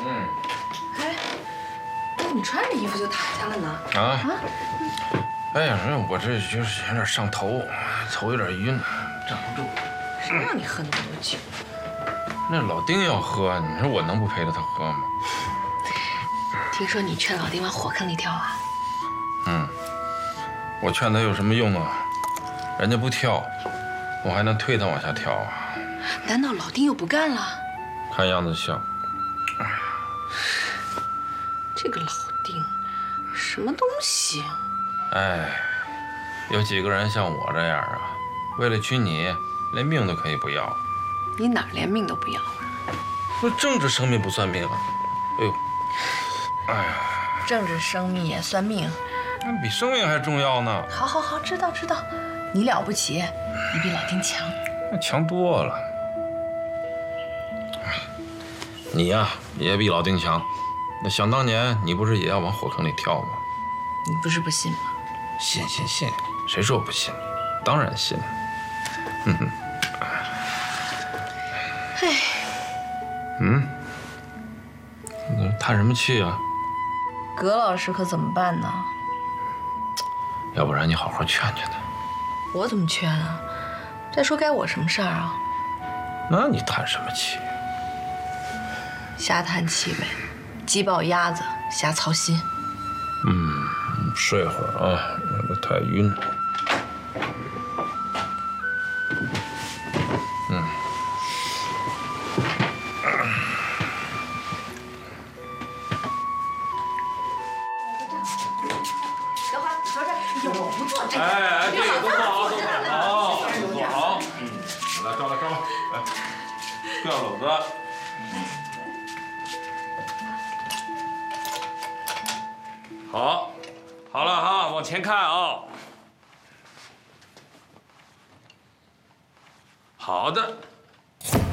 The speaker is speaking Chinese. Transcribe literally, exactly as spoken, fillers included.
嗯。 哎，你怎么穿着衣服就躺下了呢？ 啊？ 啊？ 哎呀，我这就是有点上头，头有点晕，站不住。 谁让你喝那么多酒？ 那老丁要喝，你说我能不陪着他喝吗？ 听说你劝老丁往火坑里跳啊？ 嗯。我劝他有什么用啊？人家不跳，我还能推他往下跳啊？ 难道老丁又不干了？ 看样子像。哎呀， 这个老丁，什么东西？ 哎，有几个人像我这样啊？为了娶你，连命都可以不要。 你哪连命都不要了？ 说政治生命不算命啊？哎呦，哎呀， 政治生命也算命。 那比生命还重要呢。 好，好，好，知道，知道，你了不起，你比老丁强。 那强多了。你呀，也比老丁强。那想当年，你不是也要往火坑里跳吗？ 你不是不信吗？ 信信信，谁说我不信？当然信。嗯哼。 哎。 嗯。你叹什么气啊？ 葛老师可怎么办呢？ 要不然你好好劝劝他。 我怎么劝啊？再说该我什么事儿啊？ 那你叹什么气？ 瞎叹气呗，鸡抱鸭子，瞎操心。 嗯，睡会儿啊，我太晕。嗯。 德华，你坐这儿，有我不坐这。 哎，这个都坐好，坐好，坐好。嗯，来，上来，上来，来，吊篓子。好，好了哈，往前看啊。好的。